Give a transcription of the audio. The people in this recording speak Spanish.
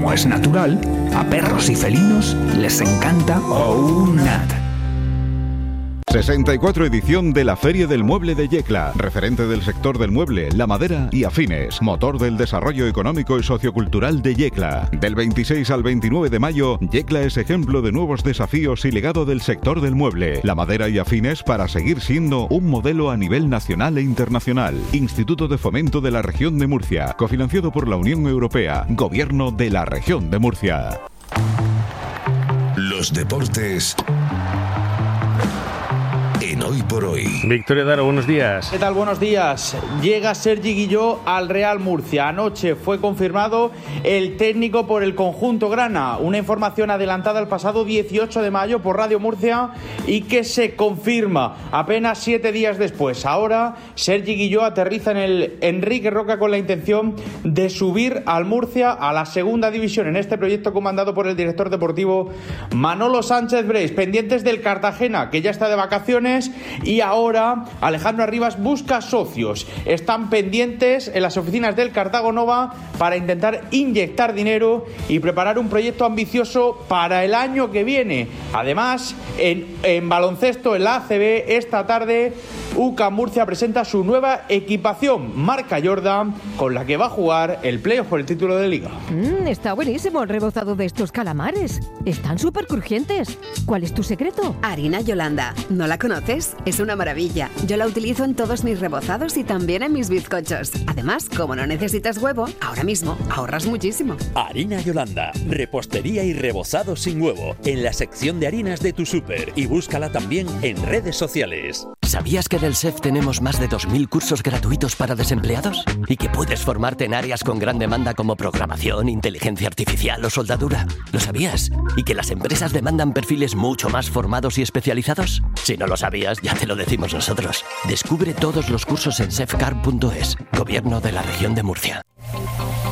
como es natural, a perros y felinos les encanta OUNAT. 64 edición de la Feria del Mueble de Yecla, referente del sector del mueble, la madera y afines, motor del desarrollo económico y sociocultural de Yecla. Del 26 al 29 de mayo, Yecla es ejemplo de nuevos desafíos y legado del sector del mueble, la madera y afines para seguir siendo un modelo a nivel nacional e internacional. Instituto de Fomento de la Región de Murcia, cofinanciado por la Unión Europea, Gobierno de la Región de Murcia. Los deportes en Hoy por Hoy. Victoria Daro, buenos días. ¿Qué tal? Buenos días. Llega Sergi Guilló al Real Murcia. Anoche fue confirmado el técnico por el conjunto grana. Una información adelantada el pasado 18 de mayo por Radio Murcia y que se confirma apenas 7 días después. Ahora Sergi Guilló aterriza en el Enrique Roca con la intención de subir al Murcia a la segunda división en este proyecto comandado por el director deportivo Manolo Sánchez Breis. Pendientes del Cartagena, que ya está de vacaciones, y ahora Alejandro Arribas busca socios. Están pendientes en las oficinas del Cartago Nova para intentar inyectar dinero y preparar un proyecto ambicioso para el año que viene. Además, en baloncesto, en la ACB, esta tarde UCAM Murcia presenta su nueva equipación marca Jordan, con la que va a jugar el playoff por el título de Liga. Está buenísimo el rebozado de estos calamares. Están súper crujientes. ¿Cuál es tu secreto? Harina Yolanda. ¿No la conoces? Es una maravilla. Yo la utilizo en todos mis rebozados y también en mis bizcochos. Además, como no necesitas huevo, ahora mismo ahorras muchísimo. Harina Yolanda. Repostería y rebozado sin huevo. En la sección de harinas de tu súper. Y búscala también en redes sociales. ¿Sabías que en el SEF tenemos más de 2.000 cursos gratuitos para desempleados? Y que puedes formarte en áreas con gran demanda como programación, inteligencia artificial o soldadura. ¿Lo sabías? ¿Y que las empresas demandan perfiles mucho más formados y especializados? Si no lo sabías, ya te lo decimos nosotros. Descubre todos los cursos en sefcar.es, Gobierno de la Región de Murcia.